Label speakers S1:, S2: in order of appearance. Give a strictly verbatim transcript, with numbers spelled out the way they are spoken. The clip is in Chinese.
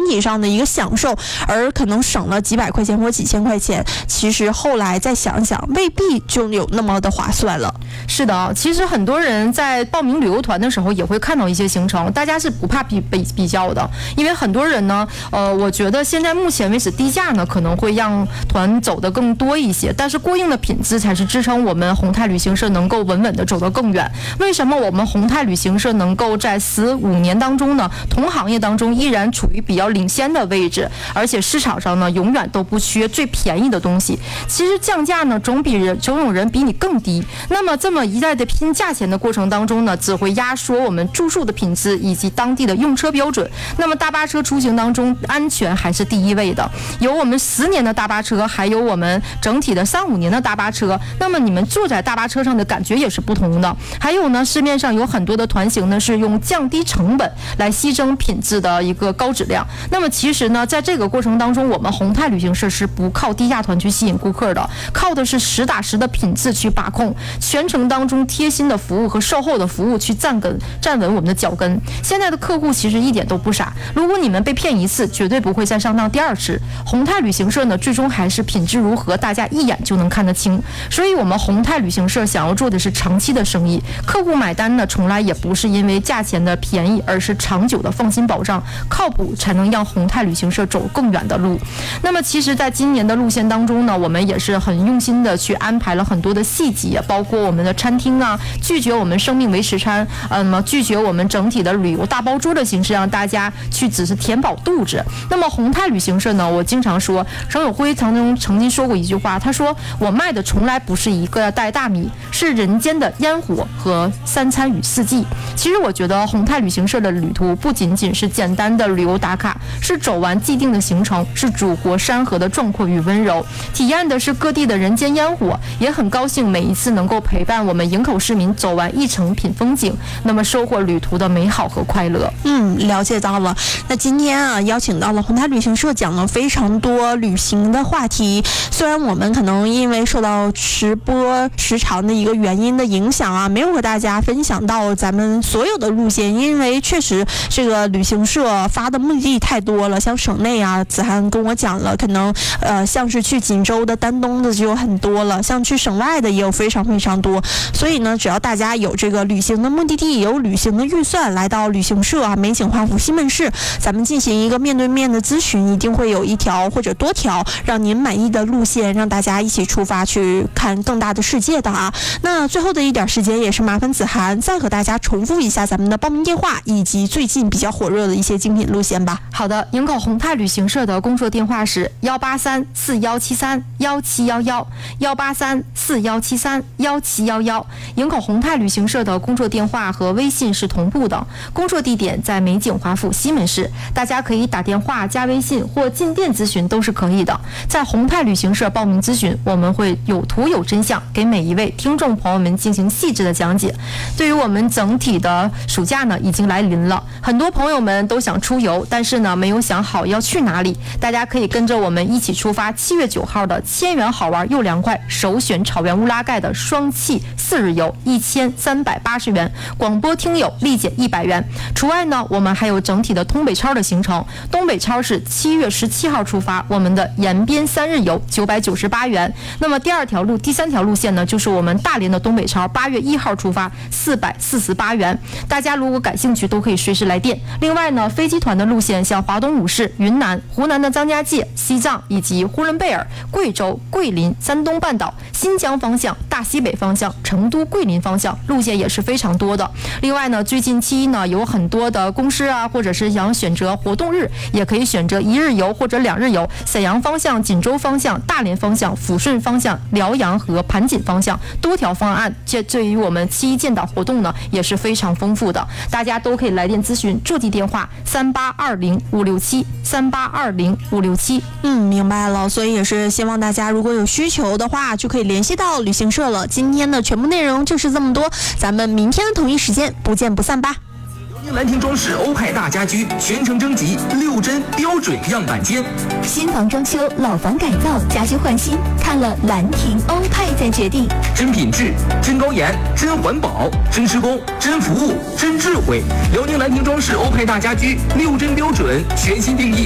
S1: 体上的一个享受，而可能省了几百块钱或几千块钱，其实后来再想想，未必就有那么的划算了。
S2: 是的，其实很多人在报名旅游团的时候也会看到一些行程，大家是不怕比比比较的，因为很多人呢，呃，我觉得现在目前为止低价呢可能会让团走得更多一些，但是过硬的品质才是支撑我们宏泰旅行社能够稳稳的走得更远。为什么我们宏泰旅行社能够在十五年当中呢，同行业当中依然处于比较领先的位置，而且市场上呢永远都不缺最便宜的东西。其实降价呢总比人总有人比你更低，那么这么一再的拼价钱的过程当中呢，只会压缩我们住宿的品质以及当地的用车标准。那么大巴车出行当中，安全还是第一位的。有我们十年的大巴车，还有我们整体的三五年的大巴车，那么你们坐在大巴车上的感觉也是不同的。还有呢，市面上有很多的团型呢是用降低成本来牺牲品质的一个高质量。那么其实呢，在这个过程当中，我们宏泰旅行社是不靠低价团去吸引顾客的，靠的是实打实的品质去把控，全程当中贴心的服务和售后的服务去站稳站稳我们的脚跟。现在的客户其实一点都不傻，如果你们被骗一次，绝对不会再上当第二次。宏泰旅行社呢，最终还是品质如何，大家一眼就能看得清。所以我们宏泰旅行社想要做的是长期的生意，客户买单呢，从来也不是因为价钱的便宜，而是长久的放心保障，靠谱才能让宏泰旅行社走更远的路。那么其实在今年的路线当中呢，我们也是很用心的去安排了很多的细节，包括我们的餐厅啊，拒绝我们生命维持餐，呃，那么拒绝我们整体的旅游大包桌的形式，让大家去只是填饱肚子。那么宏泰旅行社呢，我经常说，沈友辉曾经曾经说过一句话，他说我卖的从来不是一个袋大米，是人间的烟火和三餐与四季。其实我觉得宏泰旅行社的旅途不仅仅是简单的旅游打卡，是走完既定的行程，是祖国山河的壮阔与温柔，体验的是各地的人间烟火。也很高兴每一次能够陪伴我们营口市民走完一程品风景，那么收获旅途的美好和快乐。
S1: 嗯，了解到了。那今天啊，邀请到了宏泰旅行社，讲了非常多旅行的话题。虽然我们可能因为受到直播时长的一个原因的影响啊，没有和大家分享到咱们所有的路线，因为确实这个旅行社发的目的地太多了。像省内啊，子涵跟我讲了，可能呃像是去锦州的、丹东的就有很多了，像去省外的也有非常非常多。所以呢，只要大家有这个旅行的目的地，有旅行的预算，来到旅行社啊，美景华府西门市，咱们进行一个面对面的咨询，一定会有一条或者多条让您满意的路线，让大家一起出发去看更大的世界的啊。那最后的一点时间，也是麻烦子涵再和大家重复一下咱们的报名电话以及最近比较火热的一些精品路线吧。
S2: 好的，营口宏泰旅行社的工作电话是幺八三四幺七三幺七幺幺幺八三四幺七三幺七幺幺。营口宏泰旅行社的工作电话和微信是同步的，工作地点在美景华府西门市，大家可以打电话、加微信或进店咨询都是可以的。在宏泰旅行社报名咨询，我们会有图有真相，给每一位听众朋友们进行细致的讲解。对于我们整体的暑假呢，已经来临了，很多朋友们都想出游，但是呢没有想好要去哪里。大家可以跟着我们一起出发，七月九号的千元好玩又凉快，首选草原乌拉盖的双气四日游，一千三百八十元，广播听友立减一百元。除外呢，我们还有整体的东北超的行程，东北超是七月十七号出发，我们的延边三日游九百九十八元。那么第二条路、第三条路线呢，就是我们大连的东北超，八月一号出发，四百四十八元。大家如果感兴趣，都可以随时来电。另外呢，飞机团的路线像华东五市、云南、湖南的张家界、西藏以及呼伦贝尔、贵州、桂林、山东半岛、新疆方向、大西北方向、成都、桂林方向，路线也是非常多的。另外呢，最近期呢有很多的公司啊，或者是想选择活动日，也可以选择一日游或者两日游，沈阳方向、锦州方向、大连方向、抚顺方向、辽阳和盘锦方向，多条方案。这对于我们七一建岛活动呢也是非常丰富的，大家都可以来电咨询，座机电话三八二零五六七三八二零五六七。
S1: 嗯，明白了。所以也是希望大家如果有需求的话，就可以联系到旅行社了。今天的全部内容就是这么多，咱们明天的同一时间不见不散吧。
S3: 兰亭装饰欧派大家居全程征集六针标准样板间，
S4: 新房装修、老房改造、家居换新，看了兰亭欧派再决定。
S3: 真品质、真高颜、真环保、真施工、真服务、真智慧。辽宁兰亭装饰欧派大家居六针标准全新定义。